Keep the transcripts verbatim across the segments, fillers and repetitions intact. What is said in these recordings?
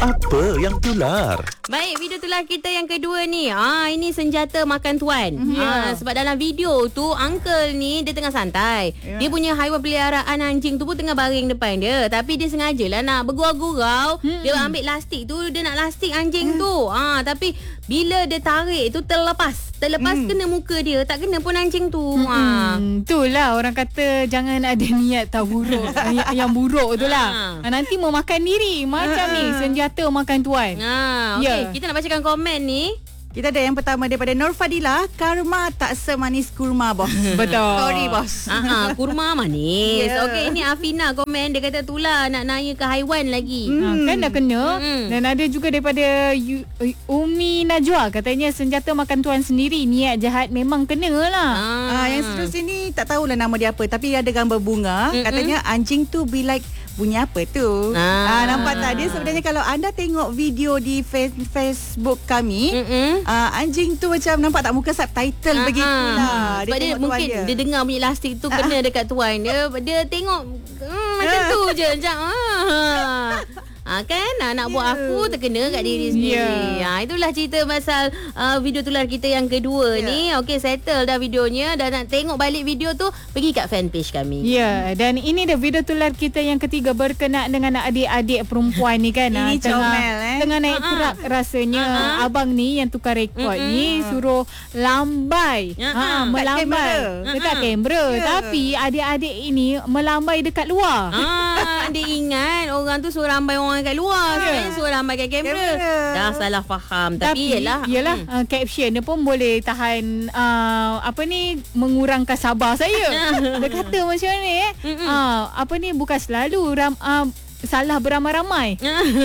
Apa yang tular? Baik, video tular kita yang kedua ni. Ah, ini senjata makan tuan. Yeah. Ah, sebab dalam video tu uncle ni dia tengah santai. Yeah. Dia punya haiwan peliharaan anjing tu pun tengah baring depan dia. Tapi dia sengajalah nak bergurau-gurau. Hmm. Dia ambil lastik tu, dia nak lastik anjing hmm. tu. Ah, tapi bila dia tarik tu terlepas. Terlepas hmm. kena muka dia, tak kena pun anjing tu. Hmm. Ah. Itulah orang kata jangan ada niat tak buruk. yang, yang buruk tu lah. Ha. Nanti mau makan diri macam ha. ni senjata makan tuan. Ah, okey, yeah. Kita nak bacakan komen ni. Kita ada yang pertama daripada Nur Fadila. Karma tak semanis kurma, bos. Betul. Sorry, bos. Ah, kurma manis. Yeah. Okey, ini Afina komen. Dia kata tulah nak nanya ke haiwan lagi. Hmm. Ha, kan dah kena. Hmm. Dan ada juga daripada Umi Najwa. Katanya senjata makan tuan sendiri. Niat jahat memang kena lah. Ah. Ah, yang seterusnya ni tak tahulah nama dia apa. Tapi ada gambar bunga. Mm-mm. Katanya anjing tu be like bunyi apa tu? Ah. Ah, nampak tak? Dia sebenarnya kalau anda tengok video di face, Facebook kami, ah, anjing tu macam nampak tak muka subtitle Ah, begitulah. Sebab dia, dia mungkin dia. dia dengar bunyi lastik tu kena dekat tuan dia. Dia tengok hmm, macam tu je. Macam ah. Ha, kan anak buah aku terkena kat diri sendiri. Yeah. Ha, itulah cerita pasal uh, video tular kita yang kedua yeah. ni. Okey, settle dah videonya. Dan nak tengok balik video tu, pergi kat fanpage kami. Ya, yeah. Dan ini dah video tular kita yang ketiga berkenaan dengan adik-adik perempuan ni kan. Ini tengah, comel eh. Tengah naik Ha-ha. truk rasanya. Ha-ha. Abang ni yang tukar rekod Mm-mm. ni suruh lambai. Ha-ha. Ha, melambai kamera. dekat Ha-ha. kamera. Yeah. Tapi adik-adik ini melambai dekat luar. Ah, dia ingat orang tu suruh rambai orang kat luar. Yeah. Sebenarnya suruh rambai kat kamera. Kamera. Dah salah faham. Tapi, Tapi yelah. Yelah Hmm. uh, caption dia pun boleh tahan uh, apa ni mengurangkan sabar saya. Dia kata macam ni eh. Uh, apa ni bukan selalu ram, uh, salah beramai-ramai.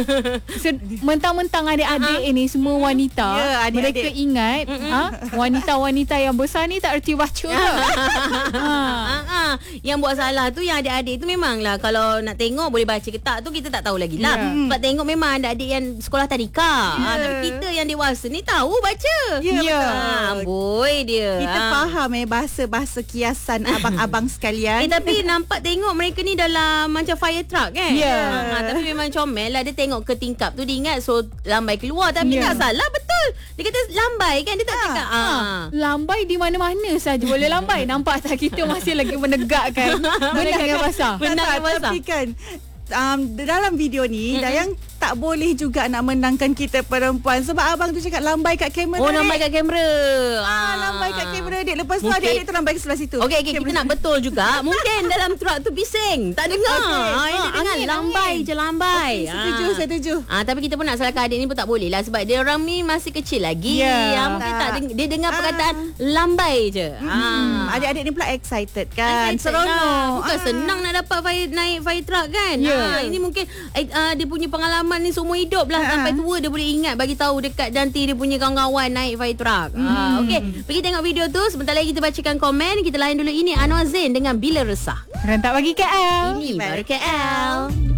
Se- mentang-mentang adik-adik ini semua wanita. Ya, adik-adik. Mereka ingat ha, wanita-wanita yang besar ni tak erti baca. ha. Ah, ah. Yang buat salah tu yang adik-adik tu memanglah kalau nak tengok boleh baca ke tak tu kita tak tahu lagi lah. Yeah. Sebab tengok memang adik-adik yang sekolah tadika. Yeah. Ah, tapi kita yang dewasa ni tahu baca. Ya, Ya. Ah, boy dia. Kita Ah. faham eh bahasa-bahasa kiasan abang-abang sekalian. Eh tapi nampak tengok mereka ni dalam macam fire truck kan? Ya. Ha, tapi memang comel lah. Dia tengok ke tingkap tu dia ingat so lambai keluar. Tapi Ya. tak salah betul. Dia kata lambai kan. Dia tak cakap. Ha. Ah. Lambai di mana-mana saja boleh lambai. Nampak tak kita masih lagi menegakkan benda yang basah. Benar tak, ke basah? tapi kan um, dalam video ni mm-hmm. Dayang tak boleh juga nak menangkan kita perempuan sebab abang tu cakap lambai kat kamera. Oh, lambai kat kamera. Ah, lambai kat kamera dia. Lepas tu Mungkin- adik-adik tu lambai ke sebelah situ. Okey, okay, kita nak betul juga. Mungkin dalam truk tu bising. Tak dengar. Okey. Okay. Ha, yang dia dengar angin, lambai angin. je lambai. Okey, setuju, Ah. setuju. Ah, tapi kita pun nak salahkan adik ni pun tak boleh lah sebab dia orang ni masih kecil lagi. Ya. Ah, mungkin tak, Tak. deng- dia dengar Ah. perkataan lambai je. Hmm, Ah. adik-adik ni pula excited kan. Excited Seronok. lah. Bukan Ah. senang nak dapat fire, naik fire truck kan. Ya. Ah, ini mungkin eh, ah, dia punya pengalaman ni seumur hidup lah. Ah. Sampai tua dia boleh ingat bagi tahu dekat nanti dia punya kawan-kawan naik fire truck. Ah, okey, pergi tengok video tu. Sebentar lagi kita bacakan komen. Kita layan dulu ini Anwar Zain dengan Bila Resah. Rentak bagi K L. Ini baru K L.